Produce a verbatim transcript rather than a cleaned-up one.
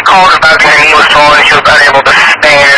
called about because her knee was swollen and she was unable to stand.